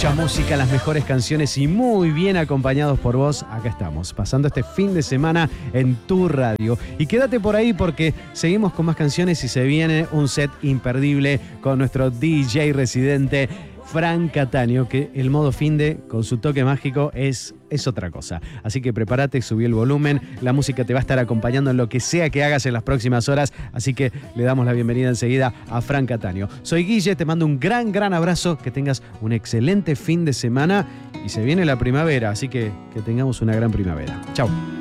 Mucha música, las mejores canciones y muy bien acompañados por vos. Acá estamos, pasando este fin de semana en tu radio. Y quédate por ahí porque seguimos con más canciones y se viene un set imperdible con nuestro DJ residente, Frank Cataño, que el modo finde con su toque mágico es otra cosa. Así que prepárate, subí el volumen, la música te va a estar acompañando en lo que sea que hagas en las próximas horas, así que le damos la bienvenida enseguida a Frank Cataño. Soy Guille, te mando un gran abrazo, que tengas un excelente fin de semana y se viene la primavera, así que tengamos una gran primavera. Chau.